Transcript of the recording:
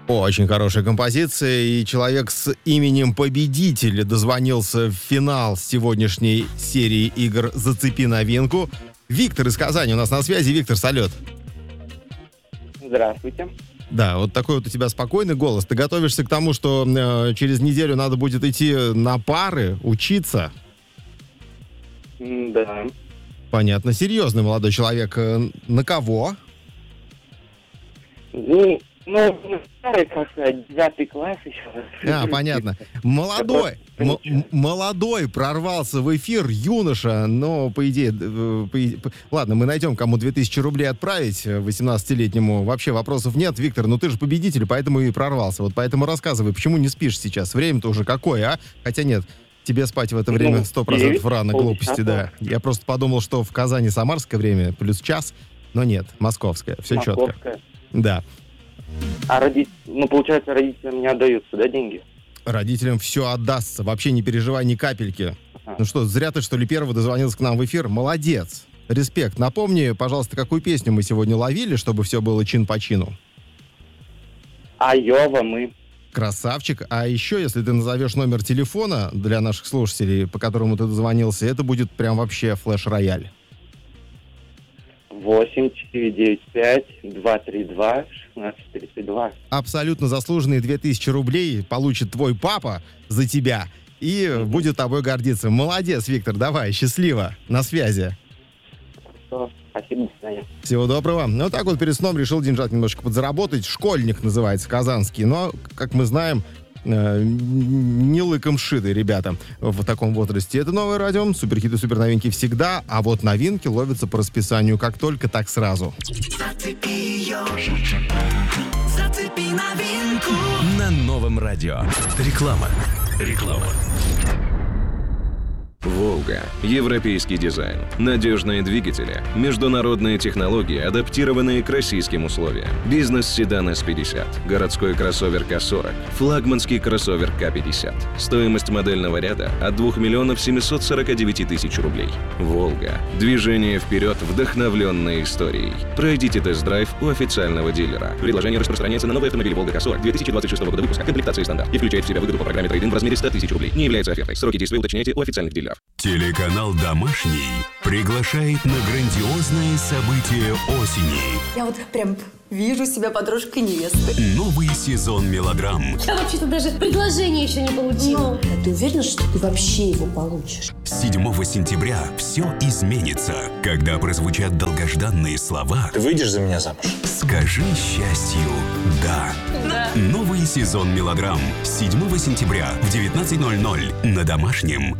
Очень хорошая композиция, и человек с именем победителя дозвонился в финал сегодняшней серии игр «Зацепи новинку». Виктор из Казани у нас на связи. Виктор, салют. Здравствуйте. Да, вот такой вот у тебя спокойный голос. Ты готовишься к тому, что через неделю надо будет идти на пары, учиться? Да. Понятно. Серьезный молодой человек. На кого? Ну, старый, как сказать, 9 класс еще. Понятно. Молодой прорвался в эфир, юноша, но, по идее... Ладно, мы найдем, кому 2000 рублей отправить 18-летнему. Вообще вопросов нет. Виктор, ну ты же победитель, поэтому и прорвался. Вот поэтому рассказывай, почему не спишь сейчас? Время-то уже какое, а? Хотя нет, тебе спать в это время 100% рано, глупости, да. Я просто подумал, что в Казани самарское время плюс час, но нет, московское, все четко. Да. А получается, родителям не отдаются, да, деньги? Родителям все отдастся. Вообще не переживай ни капельки. Ну что, зря ты, что ли, первый дозвонился к нам в эфир? Молодец. Респект. Напомни, пожалуйста, какую песню мы сегодня ловили, чтобы все было чин по чину. Айова мы. Красавчик. А еще, если ты назовешь номер телефона для наших слушателей, по которому ты дозвонился, это будет прям вообще флеш-рояль. 8-495-232-16-32. Абсолютно заслуженные 2000 рублей получит твой папа за тебя и будет тобой гордиться. Молодец, Виктор, давай, счастливо, на связи. Спасибо, до свидания. Всего доброго. Ну, так вот перед сном решил деньжат немножко подзаработать. «Школьник» называется, казанский. Но, как мы знаем, не лыком шиты, ребята, в таком возрасте. Это новое радио, суперхиты, суперновинки всегда, а вот новинки ловятся по расписанию как только, так сразу. Зацепи ее, зацепи новинку на новом радио. Реклама. «Волга». Европейский дизайн, надежные двигатели, международные технологии, адаптированные к российским условиям. Бизнес-седан S50, городской кроссовер К40, флагманский кроссовер К50. Стоимость модельного ряда от 2 миллионов 749 тысяч рублей. «Волга». Движение вперед, вдохновленное историей. Пройдите тест-драйв у официального дилера. Предложение распространяется на новые автомобили «Волга К40» 2026 года выпуска, комплектации стандарт, и включает в себя выгоду по программе трейд-ин в размере 100 тысяч рублей. Не является офертой. Сроки действия уточняйте у официальных дилеров. Телеканал «Домашний» приглашает на грандиозное событие осени. Я вот прям вижу себя подружкой невесты. Новый сезон мелодрам. Я вообще-то даже предложение еще не получила. Ты уверена, что ты вообще его получишь? 7 сентября все изменится, когда прозвучат долгожданные слова. Ты выйдешь за меня замуж? Скажи счастью «да». Новый сезон мелодрам 7 сентября в 19:00 на Домашнем.